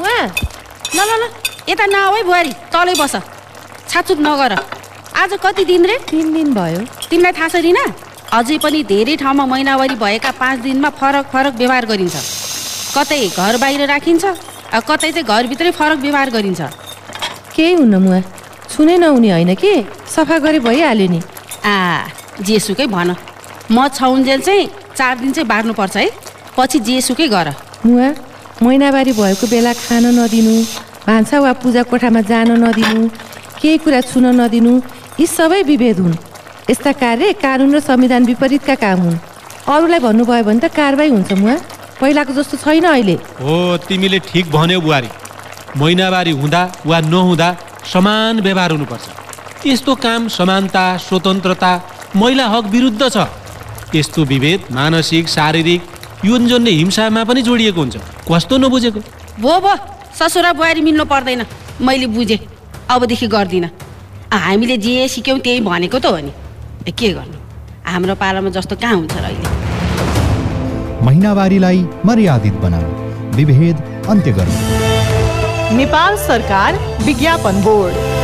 मुआ ल ल ल यता नआऊ है बुहारी, तलै बस, छाचुक नगर। आज कति दिन रे? 3 दिन भयो। तिमीलाई थाहा छ रिना, अझै पनि धेरै ठाउँमा महिनावारी भएका 5 दिनमा फरक फरक व्यवहार गरिन्छ। कतै घर बाहिर राखिन्छ, कतै चाहिँ घरभित्रै फरक व्यवहार गरिन्छ। केही हुन्न मुआ, छुनै नहुने होइन कि, सफा गरे भइहाल्यो नि। जेसुकै भन, म छाउन्जेल चाहिँ 4 दिन चाहिँ बार्नुपर्छ है, पछि जेसुकै गर। मुआ महिनावारी भएको बेला खान नदिनु, भान्सा वा पूजा कोठामा जान नदिनु, केही कुरा छुन नदिनु, यी सबै विभेद हुन्। यस्ता कार्य कानुन र संविधान विपरीतका काम हुन्। अरूलाई भन्नुभयो भने त कारबाही हुन्छ मुआ, पहिलाको जस्तो छैन अहिले। हो, तिमीले ठिक भन्यौ बुहारी। महिनावारी हुँदा वा नहुँदा समान व्यवहार हुनुपर्छ। यस्तो काम समानता, स्वतन्त्रता, महिला हक विरुद्ध छ। यस्तो विभेद मानसिक, शारीरिक, यौनजन्य हिंसामा पनि जोडिएको हुन्छ। कस्तो नबुझेको? भो ससुरा बुहारी मिल्नु पर्दैन, मैले बुझेँ, अबदेखि गर्दिनँ। हामीले जे सिक्यौँ त्यही भनेको त हो नि, के गर्नु, हाम्रो पालामा जस्तो कहाँ हुन्छ र अहिले। महिनावारीलाई मर्यादित बनाऊ, विभेद अन्त्य गरौँ। नेपाल सरकार विज्ञापन बोर्ड।